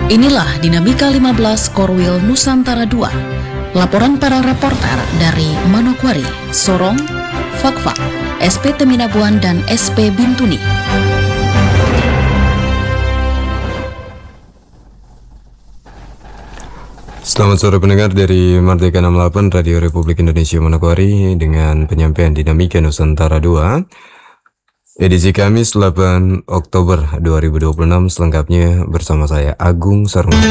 Inilah Dinamika 15 Korwil Nusantara 2. Laporan para reporter dari Manokwari, Sorong, Fakfak, SP Teminabuan, dan SP Bintuni. Selamat sore pendengar dari Merdeka 68 Radio Republik Indonesia Manokwari dengan penyampaian Dinamika Nusantara 2. Edisi Kamis 8 Oktober 2026, selengkapnya bersama saya Agung Sarungan.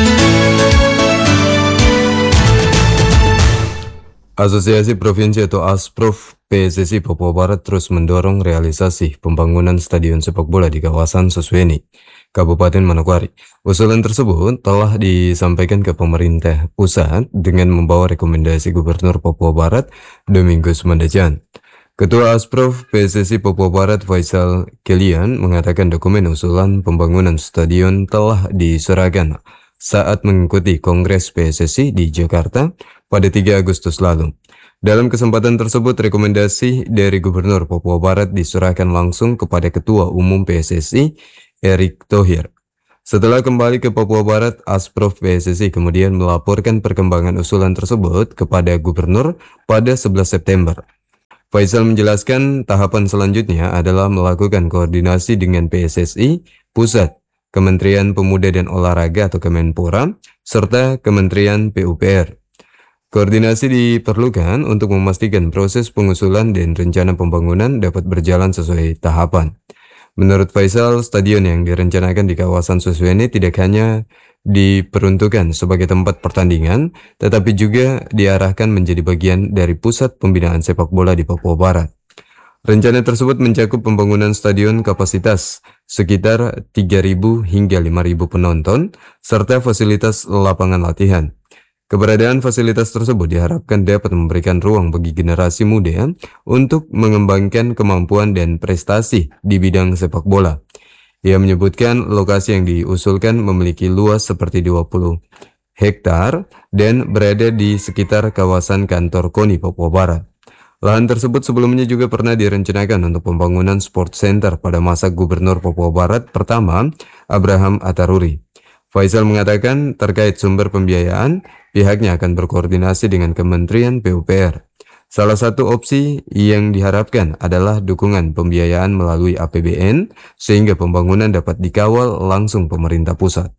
Asosiasi Provinsi atau ASPROF PSSI Papua Barat terus mendorong realisasi pembangunan stadion sepak bola di kawasan Susweni, Kabupaten Manokwari. Usulan tersebut telah disampaikan ke pemerintah pusat dengan membawa rekomendasi Gubernur Papua Barat Domingus Mandacan. Ketua ASPROF PSSI Papua Barat Faisal Kelian mengatakan dokumen usulan pembangunan stadion telah diserahkan saat mengikuti Kongres PSSI di Jakarta pada 3 Agustus lalu. Dalam kesempatan tersebut, rekomendasi dari Gubernur Papua Barat diserahkan langsung kepada Ketua Umum PSSI Erick Thohir. Setelah kembali ke Papua Barat, ASPROF PSSI kemudian melaporkan perkembangan usulan tersebut kepada Gubernur pada 11 September. Faisal menjelaskan tahapan selanjutnya adalah melakukan koordinasi dengan PSSI Pusat, Kementerian Pemuda dan Olahraga atau Kemenpora, serta Kementerian PUPR. Koordinasi diperlukan untuk memastikan proses pengusulan dan rencana pembangunan dapat berjalan sesuai tahapan. Menurut Faisal, stadion yang direncanakan di kawasan Susweni tidak hanya diperuntukkan sebagai tempat pertandingan, tetapi juga diarahkan menjadi bagian dari pusat pembinaan sepak bola di Papua Barat. Rencana tersebut mencakup pembangunan stadion kapasitas sekitar 3.000 hingga 5.000 penonton, serta fasilitas lapangan latihan. Keberadaan fasilitas tersebut diharapkan dapat memberikan ruang bagi generasi muda untuk mengembangkan kemampuan dan prestasi di bidang sepak bola. Ia menyebutkan lokasi yang diusulkan memiliki luas seperti 20 hektar dan berada di sekitar kawasan kantor KONI Papua Barat. Lahan tersebut sebelumnya juga pernah direncanakan untuk pembangunan sport center pada masa Gubernur Papua Barat pertama, Abraham Ataruri. Faisal mengatakan terkait sumber pembiayaan, pihaknya akan berkoordinasi dengan Kementerian PUPR. Salah satu opsi yang diharapkan adalah dukungan pembiayaan melalui APBN sehingga pembangunan dapat dikawal langsung pemerintah pusat.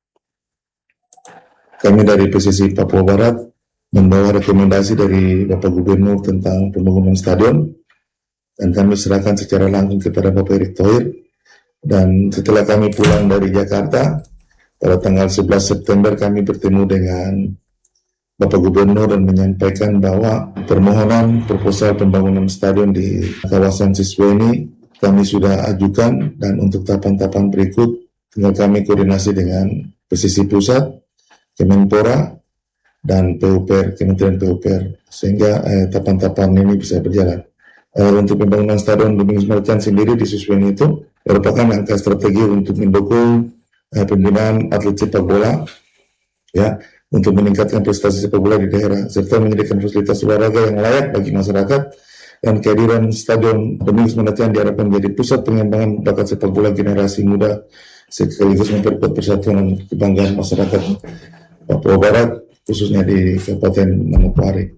Kami dari PSSI Papua Barat membawa rekomendasi dari Bapak Gubernur tentang pembangunan stadion dan kami serahkan secara langsung kepada Bapak Erick Thohir. Dan setelah kami pulang dari Jakarta pada tanggal 11 September kami bertemu dengan Bapak Gubernur dan menyampaikan bahwa permohonan proposal pembangunan stadion di kawasan Susweni kami sudah ajukan, dan untuk tahapan-tahapan berikut tinggal kami koordinasi dengan PSSI Pusat, Kemenpora, dan PUPR, Kementerian PUPR, sehingga tahapan-tahapan ini bisa berjalan. Untuk pembangunan stadion Domingus Mandacan sendiri di Susweni itu merupakan langkah strategi untuk mendukung pembinaan atlet sepak bola, ya, untuk meningkatkan prestasi sepak bola di daerah, serta menyediakan fasilitas olahraga yang layak bagi masyarakat, dan kehadiran Stadion Domingus Mandacan diharapkan menjadi pusat pengembangan bakat sepak bola generasi muda, sekaligus memperkuat persatuan dan kebanggaan masyarakat Papua Barat, khususnya di Kabupaten Manokwari.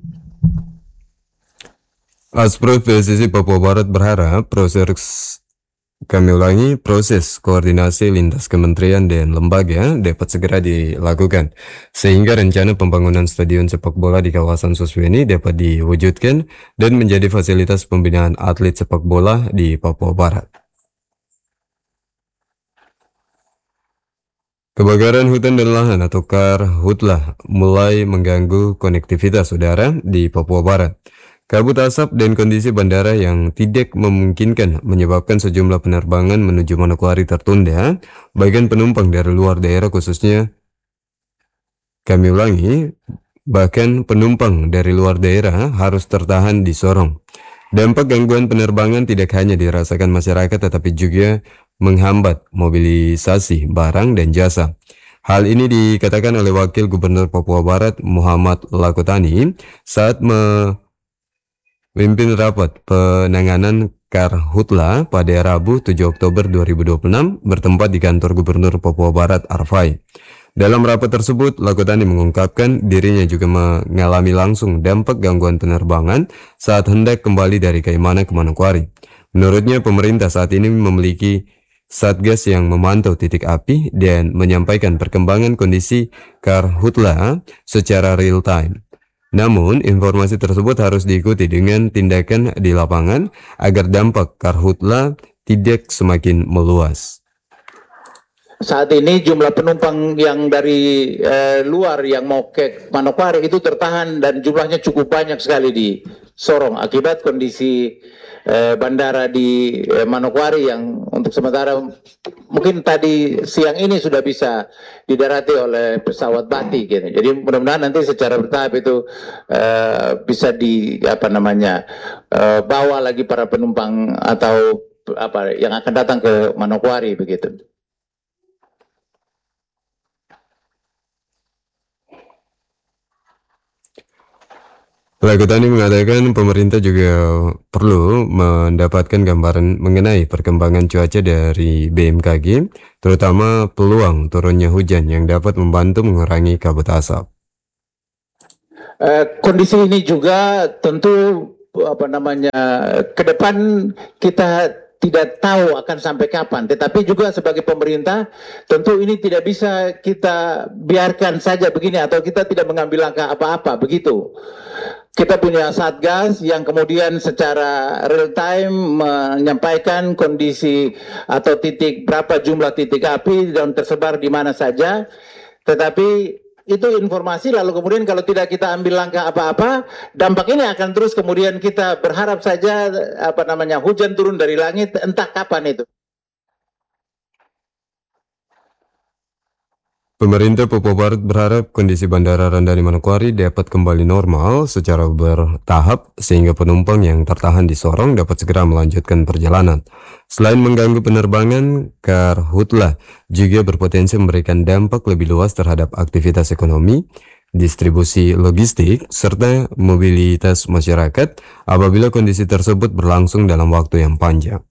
ASPROF PSSI Papua Barat berharap proses koordinasi lintas kementerian dan lembaga dapat segera dilakukan, sehingga rencana pembangunan stadion sepak bola di kawasan Susweni dapat diwujudkan dan menjadi fasilitas pembinaan atlet sepak bola di Papua Barat. Kebakaran hutan dan lahan atau karhutlah mulai mengganggu konektivitas udara di Papua Barat. Kabut asap dan kondisi bandara yang tidak memungkinkan menyebabkan sejumlah penerbangan menuju Manokwari tertunda, bagian penumpang dari luar daerah bahkan penumpang dari luar daerah harus tertahan di Sorong. Dampak gangguan penerbangan tidak hanya dirasakan masyarakat tetapi juga menghambat mobilisasi barang dan jasa. Hal ini dikatakan oleh Wakil Gubernur Papua Barat Muhammad Lakotani saat memimpin rapat penanganan Karhutla pada Rabu 7 Oktober 2026 bertempat di kantor Gubernur Papua Barat Arfai. Dalam rapat tersebut, Lakotani mengungkapkan dirinya juga mengalami langsung dampak gangguan penerbangan saat hendak kembali dari Kaimana ke Manokwari. Menurutnya, pemerintah saat ini memiliki Satgas yang memantau titik api dan menyampaikan perkembangan kondisi karhutla secara real time. Namun, informasi tersebut harus diikuti dengan tindakan di lapangan agar dampak karhutla tidak semakin meluas. Saat ini jumlah penumpang yang dari luar yang mau ke Manokwari itu tertahan dan jumlahnya cukup banyak sekali di Sorong akibat kondisi bandara di Manokwari yang untuk sementara mungkin tadi siang ini sudah bisa didarati oleh pesawat batik gitu. Jadi mudah-mudahan nanti secara bertahap itu bisa bawa lagi para penumpang atau yang akan datang ke Manokwari begitu. Lakotani mengatakan pemerintah juga perlu mendapatkan gambaran mengenai perkembangan cuaca dari BMKG, terutama peluang turunnya hujan yang dapat membantu mengurangi kabut asap. Kondisi ini juga tentu ke depan kita tidak tahu akan sampai kapan, tetapi juga sebagai pemerintah tentu ini tidak bisa kita biarkan saja begini atau kita tidak mengambil langkah apa-apa begitu. Kita punya Satgas yang kemudian secara real time menyampaikan kondisi atau berapa jumlah titik api dan tersebar di mana saja, tetapi itu informasi lalu kemudian kalau tidak kita ambil langkah apa-apa, dampak ini akan terus kemudian kita berharap saja hujan turun dari langit entah kapan itu. Pemerintah Papua Barat berharap kondisi Bandara Randani Manokwari dapat kembali normal secara bertahap sehingga penumpang yang tertahan di Sorong dapat segera melanjutkan perjalanan. Selain mengganggu penerbangan, karhutla juga berpotensi memberikan dampak lebih luas terhadap aktivitas ekonomi, distribusi logistik, serta mobilitas masyarakat apabila kondisi tersebut berlangsung dalam waktu yang panjang.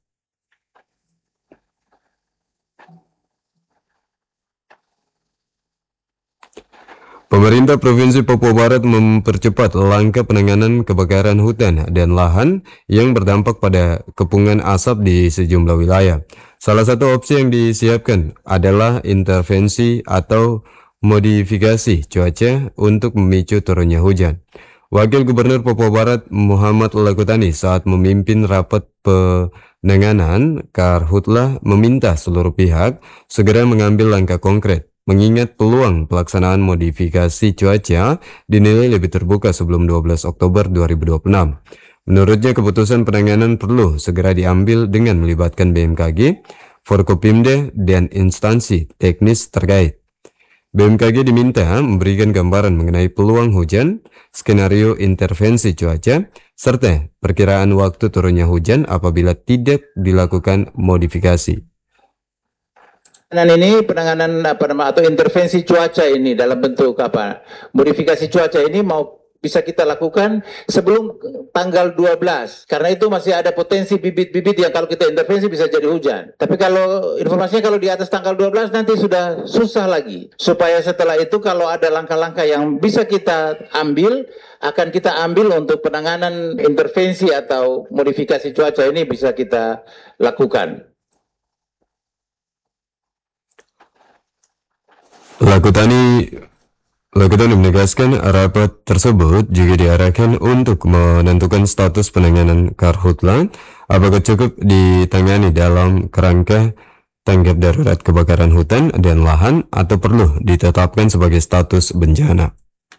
Pemerintah Provinsi Papua Barat mempercepat langkah penanganan kebakaran hutan dan lahan yang berdampak pada kepungan asap di sejumlah wilayah. Salah satu opsi yang disiapkan adalah intervensi atau modifikasi cuaca untuk memicu turunnya hujan. Wakil Gubernur Papua Barat Muhammad Lakotani saat memimpin rapat penanganan karhutla meminta seluruh pihak segera mengambil langkah konkret. Mengingat peluang pelaksanaan modifikasi cuaca dinilai lebih terbuka sebelum 12 Oktober 2026. Menurutnya keputusan penanganan perlu segera diambil dengan melibatkan BMKG, Forkopimda, dan instansi teknis terkait. BMKG diminta memberikan gambaran mengenai peluang hujan, skenario intervensi cuaca, serta perkiraan waktu turunnya hujan apabila tidak dilakukan modifikasi. Penanganan atau intervensi cuaca ini dalam bentuk modifikasi cuaca ini bisa kita lakukan sebelum tanggal 12 karena itu masih ada potensi bibit-bibit yang kalau kita intervensi bisa jadi hujan. Tapi kalau informasinya kalau di atas tanggal 12 nanti sudah susah lagi. Supaya setelah itu kalau ada langkah-langkah yang bisa kita ambil akan kita ambil untuk penanganan intervensi atau modifikasi cuaca ini bisa kita lakukan. Lakotani menegaskan rapat tersebut juga diarahkan untuk menentukan status penanganan karhutla apakah cukup ditangani dalam kerangka tanggap darurat kebakaran hutan dan lahan atau perlu ditetapkan sebagai status bencana.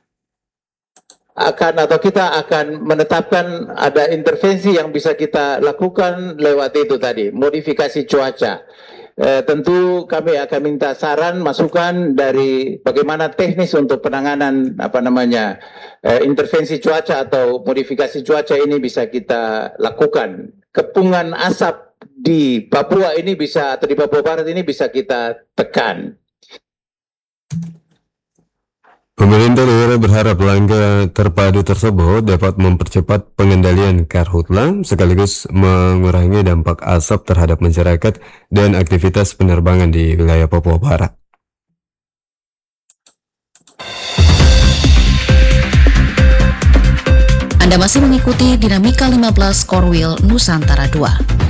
Kita akan menetapkan ada intervensi yang bisa kita lakukan lewat itu tadi, modifikasi cuaca. Tentu kami akan minta saran, masukan dari bagaimana teknis untuk penanganan intervensi cuaca atau modifikasi cuaca ini bisa kita lakukan. Kepungan asap di Papua ini atau di Papua Barat ini bisa kita tekan. Pemerintah daerah berharap langkah terpadu tersebut dapat mempercepat pengendalian karhutla sekaligus mengurangi dampak asap terhadap masyarakat dan aktivitas penerbangan di wilayah Papua Barat. Anda masih mengikuti Dinamika 15 Korwil Nusantara 2.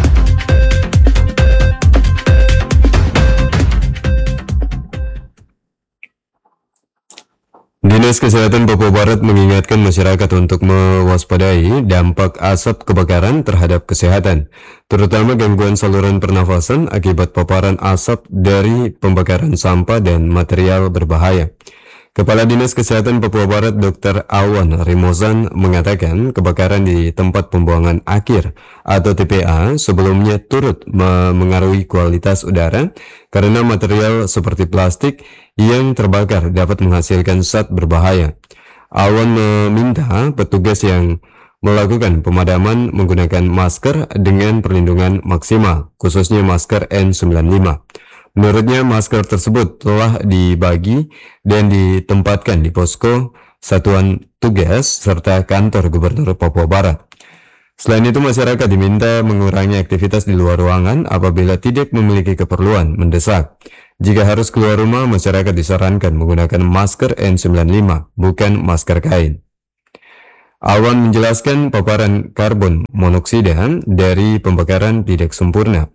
Dinas Kesehatan Papua Barat mengingatkan masyarakat untuk mewaspadai dampak asap kebakaran terhadap kesehatan, terutama gangguan saluran pernafasan akibat paparan asap dari pembakaran sampah dan material berbahaya. Kepala Dinas Kesehatan Papua Barat Dr. Awan Rimozan mengatakan kebakaran di tempat pembuangan akhir atau TPA sebelumnya turut mengaruhi kualitas udara karena material seperti plastik yang terbakar dapat menghasilkan zat berbahaya. Awan meminta petugas yang melakukan pemadaman menggunakan masker dengan perlindungan maksimal, khususnya masker N95. Menurutnya, masker tersebut telah dibagi dan ditempatkan di posko satuan tugas serta kantor Gubernur Papua Barat. Selain itu, masyarakat diminta mengurangi aktivitas di luar ruangan apabila tidak memiliki keperluan mendesak. Jika harus keluar rumah, masyarakat disarankan menggunakan masker N95, bukan masker kain. Awan menjelaskan paparan karbon monoksida dari pembakaran tidak sempurna.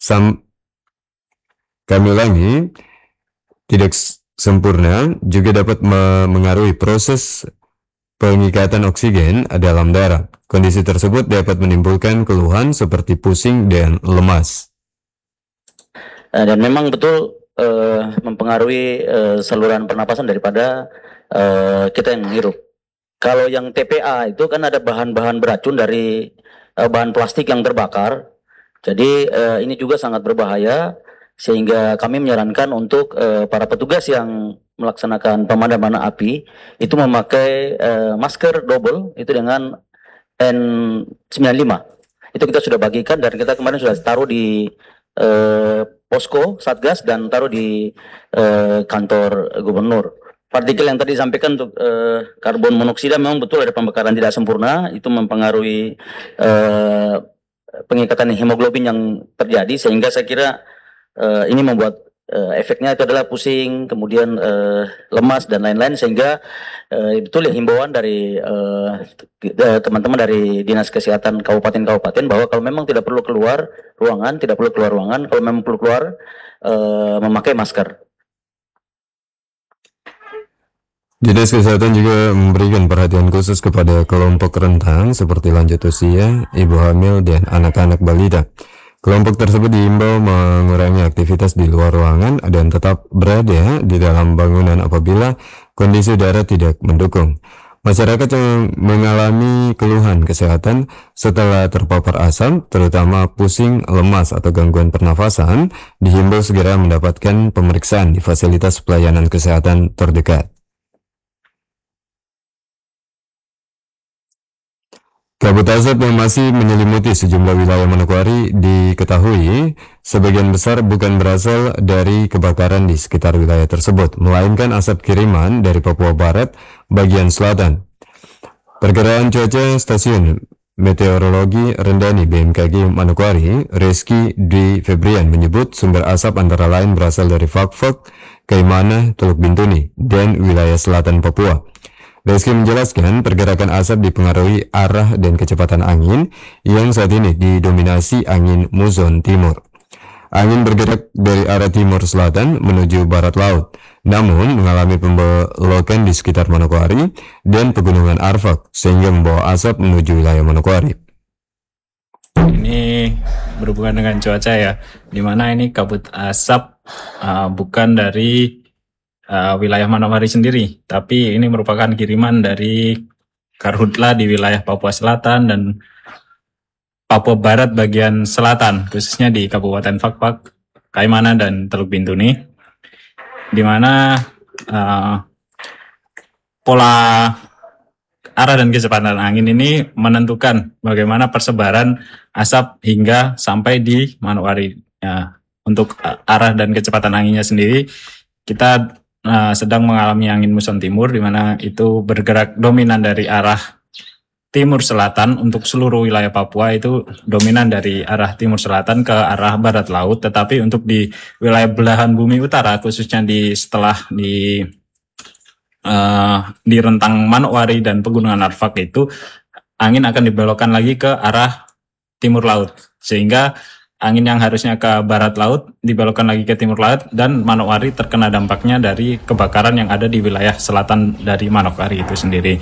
Kami ulangi, tidak sempurna juga dapat mengaruhi proses pengikatan oksigen dalam darah. Kondisi tersebut dapat menimbulkan keluhan seperti pusing dan lemas. Dan memang betul mempengaruhi saluran pernapasan daripada kita yang menghirup. Kalau yang TPA itu kan ada bahan-bahan beracun dari bahan plastik yang terbakar. Jadi ini juga sangat berbahaya. Sehingga kami menyarankan untuk para petugas yang melaksanakan pemadaman api itu memakai masker double itu dengan N95. Itu kita sudah bagikan dan kita kemarin sudah taruh di posko Satgas dan taruh di kantor Gubernur. Partikel yang tadi disampaikan untuk karbon monoksida memang betul ada pembakaran tidak sempurna, itu mempengaruhi pengikatan hemoglobin yang terjadi, sehingga saya kira ini membuat efeknya itu adalah pusing, kemudian lemas dan lain-lain, sehingga betul ya himbauan dari teman-teman dari Dinas Kesehatan Kabupaten-Kabupaten bahwa kalau memang tidak perlu keluar ruangan, kalau memang perlu keluar memakai masker. Dinas Kesehatan juga memberikan perhatian khusus kepada kelompok rentan seperti lanjut usia, ibu hamil, dan anak-anak balita. Kelompok tersebut diimbau mengurangi aktivitas di luar ruangan dan tetap berada di dalam bangunan apabila kondisi udara tidak mendukung. Masyarakat yang mengalami keluhan kesehatan setelah terpapar asap, terutama pusing, lemas, atau gangguan pernafasan, dihimbau segera mendapatkan pemeriksaan di fasilitas pelayanan kesehatan terdekat. Kabut asap yang masih menyelimuti sejumlah wilayah Manokwari diketahui sebagian besar bukan berasal dari kebakaran di sekitar wilayah tersebut, melainkan asap kiriman dari Papua Barat bagian selatan. Perkiraan cuaca Stasiun Meteorologi Rendani BMKG Manokwari, Reski Dwi Febrian, menyebut sumber asap antara lain berasal dari Fakfak, Kaimana, Teluk Bintuni, dan wilayah selatan Papua. Reski menjelaskan pergerakan asap dipengaruhi arah dan kecepatan angin yang saat ini didominasi angin muson timur. Angin bergerak dari arah timur selatan menuju barat laut, namun mengalami pembelokan di sekitar Manokwari dan pegunungan Arfak sehingga membawa asap menuju wilayah Manokwari. Ini berhubungan dengan cuaca ya, dimana ini kabut asap bukan dari wilayah Manokwari sendiri, tapi ini merupakan kiriman dari Karhutla di wilayah Papua Selatan dan Papua Barat bagian selatan, khususnya di Kabupaten Fakfak, Kaimana, dan Teluk Bintuni, di mana pola arah dan kecepatan angin ini menentukan bagaimana persebaran asap hingga sampai di Manokwari. Untuk arah dan kecepatan anginnya sendiri, kita sedang mengalami angin muson timur, di mana itu bergerak dominan dari arah timur selatan. Untuk seluruh wilayah Papua itu dominan dari arah timur selatan ke arah barat laut, tetapi untuk di wilayah belahan bumi utara, khususnya setelah di di rentang Manokwari dan Pegunungan Arfak itu angin akan dibelokkan lagi ke arah timur laut, sehingga angin yang harusnya ke barat laut dibelokkan lagi ke timur laut, dan Manokwari terkena dampaknya dari kebakaran yang ada di wilayah selatan dari Manokwari itu sendiri.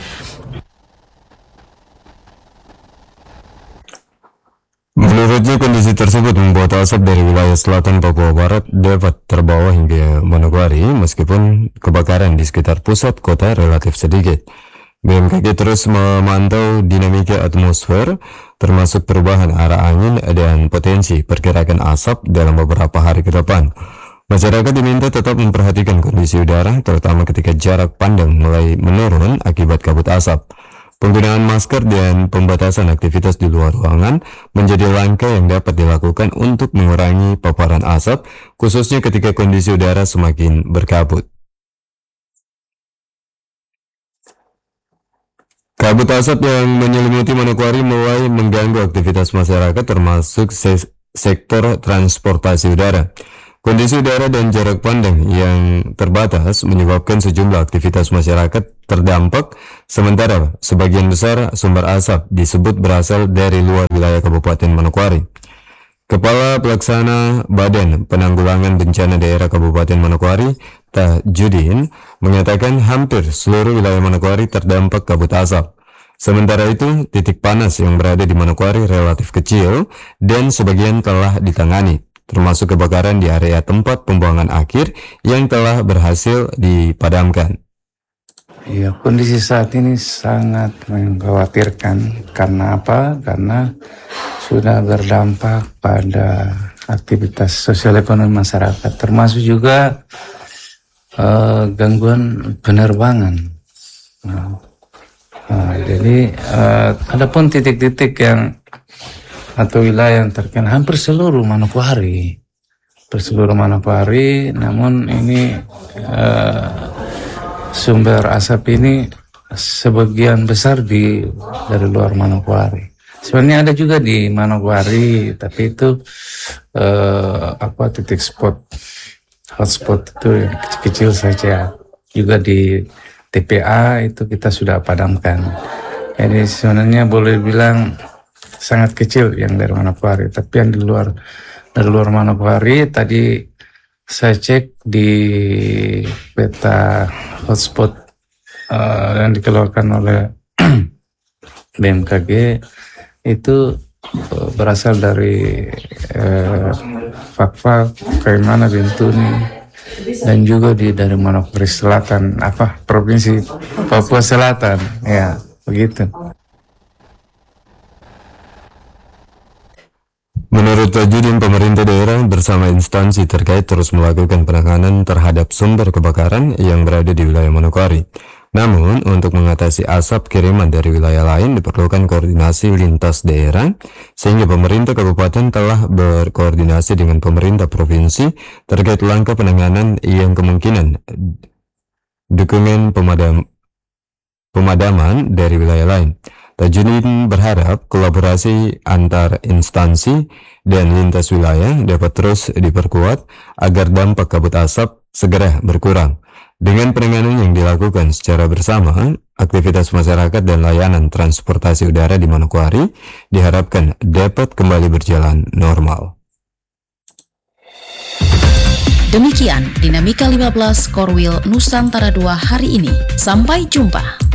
Menurutnya, kondisi tersebut membuat asap dari wilayah selatan Papua Barat dapat terbawa hingga Manokwari meskipun kebakaran di sekitar pusat kota relatif sedikit. BMKG terus memantau dinamika atmosfer, termasuk perubahan arah angin dan potensi pergerakan asap dalam beberapa hari ke depan. Masyarakat diminta tetap memperhatikan kondisi udara, terutama ketika jarak pandang mulai menurun akibat kabut asap. Penggunaan masker dan pembatasan aktivitas di luar ruangan menjadi langkah yang dapat dilakukan untuk mengurangi paparan asap, khususnya ketika kondisi udara semakin berkabut. Kabut asap yang menyelimuti Manokwari mulai mengganggu aktivitas masyarakat, termasuk sektor transportasi udara. Kondisi udara dan jarak pandang yang terbatas menyebabkan sejumlah aktivitas masyarakat terdampak, sementara sebagian besar sumber asap disebut berasal dari luar wilayah Kabupaten Manokwari. Kepala Pelaksana Badan Penanggulangan Bencana Daerah Kabupaten Manokwari, Tajudin, mengatakan hampir seluruh wilayah Manokwari terdampak kabut asap. Sementara itu, titik panas yang berada di Manokwari relatif kecil dan sebagian telah ditangani, termasuk kebakaran di area tempat pembuangan akhir yang telah berhasil dipadamkan. Ya, kondisi saat ini sangat mengkhawatirkan. Karena apa? Karena sudah berdampak pada aktivitas sosial ekonomi masyarakat, termasuk juga gangguan penerbangan. Jadi adapun titik-titik yang atau wilayah yang terkena hampir seluruh Manokwari, namun ini sumber asap ini sebagian besar dari luar Manokwari. Sebenarnya ada juga di Manokwari, tapi itu titik hotspot itu yang kecil-kecil saja. Juga di TPA itu kita sudah padamkan. Jadi sebenarnya boleh bilang sangat kecil yang dari Manokwari, tapi yang dari luar Manokwari tadi saya cek di peta hotspot yang dikeluarkan oleh BMKG itu berasal dari Fakfak, Kaimana, Bintuni, dan juga dari Manokwari Selatan, Provinsi Papua Selatan, ya begitu. Menurut Tajudin, pemerintah daerah bersama instansi terkait terus melakukan penanganan terhadap sumber kebakaran yang berada di wilayah Manokwari. Namun, untuk mengatasi asap kiriman dari wilayah lain diperlukan koordinasi lintas daerah, sehingga pemerintah kabupaten telah berkoordinasi dengan pemerintah provinsi terkait langkah penanganan yang kemungkinan dukungan pemadaman dari wilayah lain. Tajudin berharap kolaborasi antar instansi dan lintas wilayah dapat terus diperkuat agar dampak kabut asap segera berkurang. Dengan penanganan yang dilakukan secara bersama, aktivitas masyarakat dan layanan transportasi udara di Manokwari diharapkan dapat kembali berjalan normal. Demikian Dinamika 15 Korwil Nusantara 2 hari ini. Sampai jumpa.